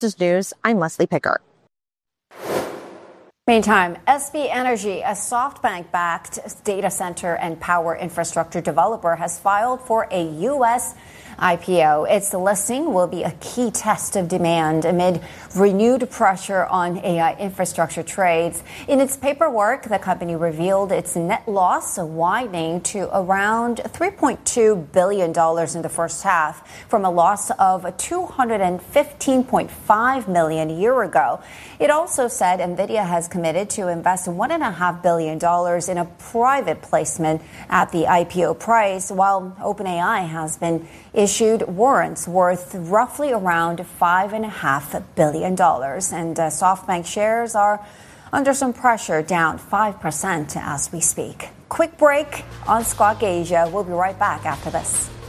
News, I'm Leslie Picker. Meantime, SB Energy, a SoftBank-backed data center and power infrastructure developer, has filed for a U.S. IPO. Its listing will be a key test of demand amid renewed pressure on AI infrastructure trades. In its paperwork, the company revealed its net loss widening to around $3.2 billion in the first half from a loss of $215.5 million a year ago. It also said NVIDIA has committed to invest $1.5 billion in a private placement at the IPO price, while OpenAI has been issued warrants worth roughly around $5.5 billion. And SoftBank shares are under some pressure, down 5% as we speak. Quick break on Squawk Asia. We'll be right back after this.